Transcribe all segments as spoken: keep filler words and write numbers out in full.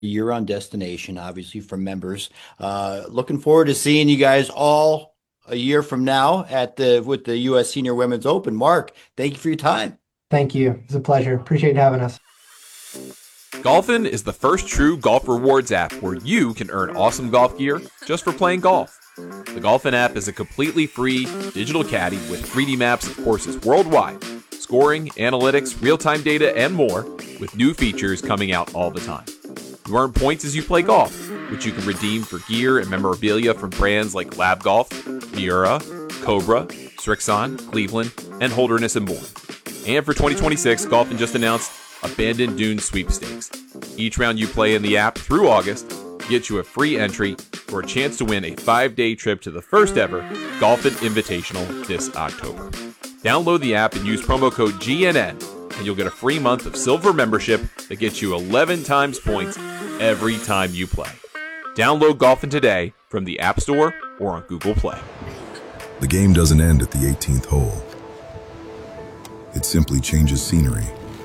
year-round destination, obviously for members. Uh, looking forward to seeing you guys all a year from now at the with the U S Senior Women's Open. Mark, thank you for your time. Thank you. It's a pleasure. Appreciate having us. Golfin is the first true golf rewards app where you can earn awesome golf gear just for playing golf. The Golfin app is a completely free digital caddy with three D maps of courses worldwide, scoring, analytics, real-time data, and more, with new features coming out all the time. You earn points as you play golf, which you can redeem for gear and memorabilia from brands like Lab Golf, Miura, Cobra, Srixon, Cleveland, and Holderness and Bourne. And for twenty twenty-six, Golfin just announced Abandoned Dunes Sweepstakes. Each round you play in the app through August gets you a free entry for a chance to win a five-day trip to the first ever Golfin Invitational this October. Download the app and use promo code G N N, and you'll get a free month of silver membership that gets you eleven times points every time you play. Download Golfin today from the App Store or on Google Play. The game doesn't end at the eighteenth hole. It simply changes scenery.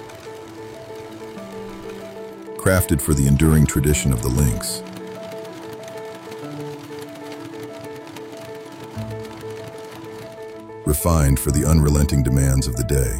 Crafted for the enduring tradition of the links. Refined for the unrelenting demands of the day.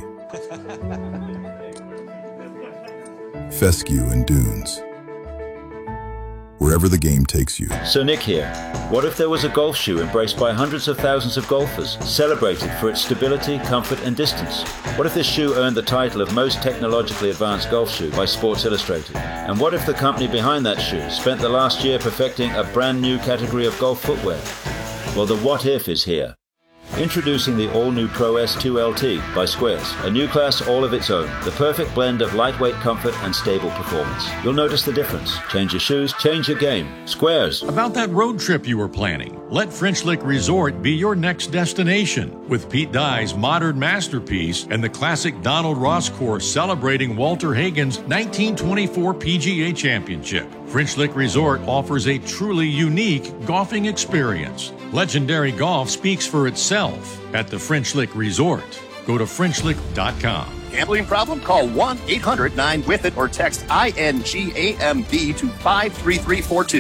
Fescue and dunes. Wherever the game takes you. So Nick here. What if there was a golf shoe embraced by hundreds of thousands of golfers, celebrated for its stability, comfort and distance? What if this shoe earned the title of most technologically advanced golf shoe by Sports Illustrated? And what if the company behind that shoe spent the last year perfecting a brand new category of golf footwear? Well, the what if is here. Introducing the all-new Pro S two L T by Squares, a new class all of its own, the perfect blend of lightweight comfort and stable performance. You'll notice the difference. Change your shoes, change your game. Squares. About that road trip you were planning, let French Lick Resort be your next destination. With Pete Dye's modern masterpiece and the classic Donald Ross course celebrating Walter Hagen's nineteen twenty-four P G A Championship, French Lick Resort offers a truly unique golfing experience. Legendary golf speaks for itself at the French Lick Resort. Go to French Lick dot com. Gambling problem? Call one eight hundred nine with it or text I N G A M B to five three three four two.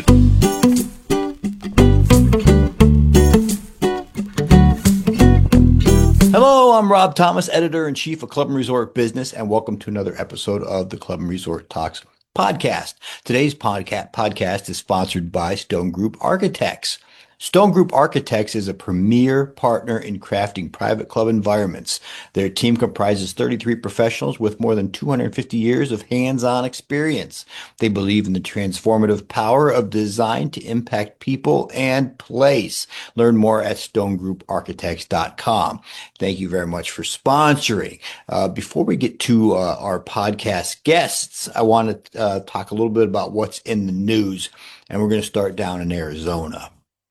Hello, I'm Rob Thomas, editor-in-chief of Club and Resort Business, and welcome to another episode of the Club and Resort Talks podcast. Today's podca- podcast is sponsored by Stone Group Architects. Stone Group Architects is a premier partner in crafting private club environments. Their team comprises thirty-three professionals with more than two hundred fifty years of hands-on experience. They believe in the transformative power of design to impact people and place. Learn more at stone group architects dot com. Thank you very much for sponsoring. Uh, before we get to uh, our podcast guests, I want to uh, talk a little bit about what's in the news, and we're going to start down in Arizona.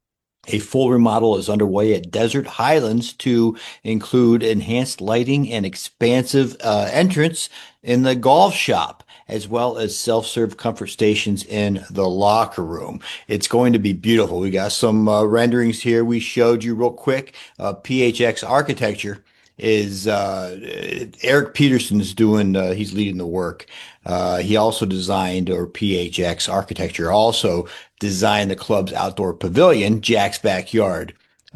A full remodel is underway at Desert Highlands to include enhanced lighting and expansive uh, entrance in the golf shop, as well as self-serve comfort stations in the locker room. It's going to be beautiful. We got some uh, renderings here we showed you real quick. Uh, P H X Architecture is uh, Eric Peterson is doing, uh, he's leading the work. Uh, he also designed, or P H X Architecture also designed the club's outdoor pavilion, Jack's Backyard.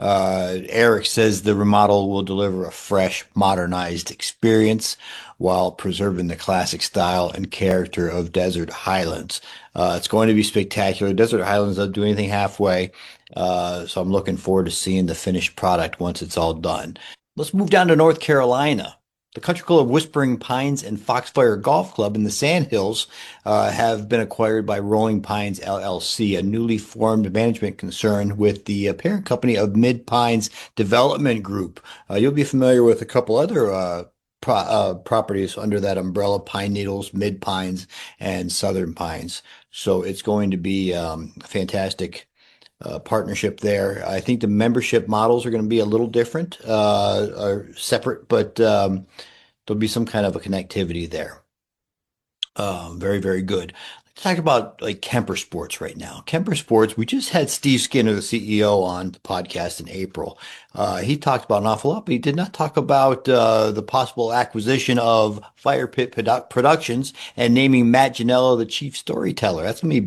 Uh, Eric says the remodel will deliver a fresh, modernized experience while preserving the classic style and character of Desert Highlands. Uh, it's going to be spectacular. Desert Highlands doesn't do anything halfway, uh, so I'm looking forward to seeing the finished product once it's all done. Let's move down to North Carolina. The Country Club of Whispering Pines and Foxfire Golf Club in the Sandhills uh, have been acquired by Rolling Pines L L C, a newly formed management concern with the uh, parent company of Mid Pines Development Group. Uh, you'll be familiar with a couple other uh, pro- uh, properties under that umbrella: Pine Needles, Mid Pines, and Southern Pines. So it's going to be um, fantastic. Uh, partnership there. I think the membership models are going to be a little different, uh, are separate, but um, there'll be some kind of a connectivity there. Um, very, very good. talk about like Kemper Sports right now. Kemper Sports, we just had Steve Skinner, the C E O, on the podcast in April. Uh, he talked about an awful lot, but he did not talk about uh, the possible acquisition of Fire Pit Produ- Productions and naming Matt Janello the chief storyteller. That's going to be